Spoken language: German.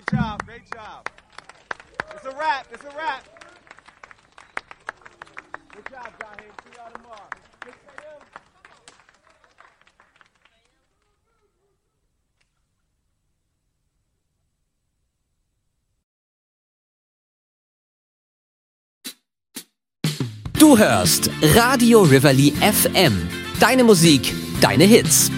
job, great job. It's a wrap, it's a wrap. Good job, Jaheim. See y'all tomorrow. 6 a.m. Du hörst Radio Rivoli FM. Deine Musik, deine Hits.